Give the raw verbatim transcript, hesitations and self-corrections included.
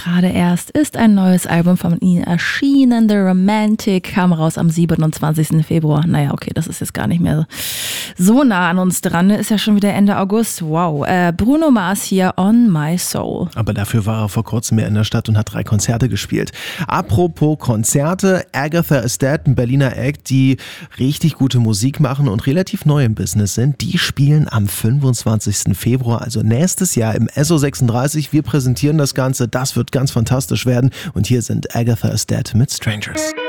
gerade erst ist ein neues Album von ihnen erschienen. The Romantic kam raus am siebenundzwanzigsten Februar. Naja, okay, das ist jetzt gar nicht mehr so nah an uns dran. Ist ja schon wieder Ende August. Wow. Äh, Bruno Mars hier, On My Soul. Aber dafür war er vor kurzem mehr in der Stadt und hat drei Konzerte gespielt. Apropos Konzerte, Agatha Is Dead, ein Berliner Act, die richtig gute Musik machen und relativ neu im Business sind. Die spielen am fünfundzwanzigsten Februar, also nächstes Jahr im S O sechsunddreißig. Wir präsentieren das Ganze. Das wird ganz fantastisch werden. Und hier sind Agatha Is Dead mit Strangers.